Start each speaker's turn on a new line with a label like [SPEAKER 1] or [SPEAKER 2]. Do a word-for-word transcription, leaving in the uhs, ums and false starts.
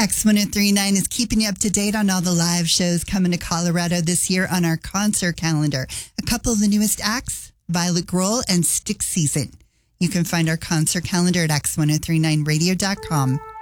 [SPEAKER 1] X one oh three point nine is keeping you up to date on all the live shows coming to Colorado this year on our concert calendar. A couple of the newest acts, Violet Grohl and Stick Season. You can find our concert calendar at x ten thirty-nine radio dot com.